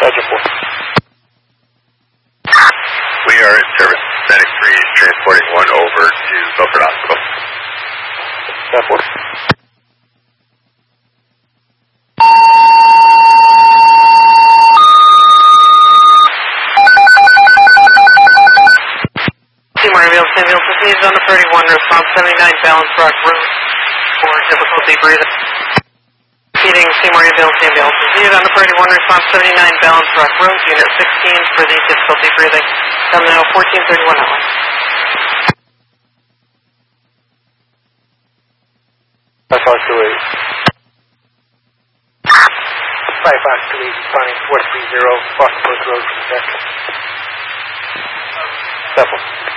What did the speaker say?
Roger 4. We are in service. Medic 3 is transporting 1 over to Beaufort Hospital. That 4. Seymour ambulance proceeds on the 31, response 79 Balance Rock Road for difficulty breathing. Repeating, Seymour ambulance proceeds on the 31, response 79 Balance Rock Road, unit 16 for the difficulty breathing. Come now 1431 hours. That's our 28. 5528, responding 430, Boston Post Road, Quebec. That 4.